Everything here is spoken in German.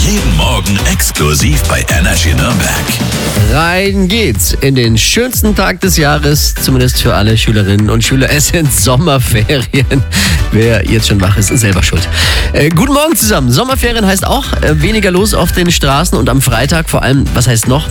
Jeden Morgen exklusiv bei Energy Nürnberg. Rein geht's in den schönsten Tag des Jahres, zumindest für alle Schülerinnen und Schüler. Es sind Sommerferien. Wer jetzt schon wach ist, ist selber schuld. Guten Morgen zusammen. Sommerferien heißt auch weniger los auf den Straßen und am Freitag vor allem, was heißt noch?